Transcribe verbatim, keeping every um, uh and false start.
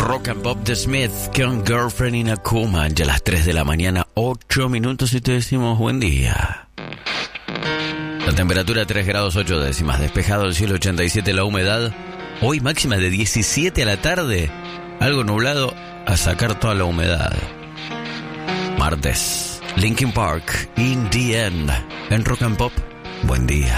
Rock and Pop The Smith con Girlfriend in a Coma. Ya a las tres de la mañana, ocho minutos y te decimos buen día. La temperatura tres grados ocho décimas, despejado el cielo ochenta y siete, la humedad hoy máxima de diecisiete a la tarde, algo nublado a sacar toda la humedad. Martes, Linkin Park, In the End, en Rock and Pop, buen día.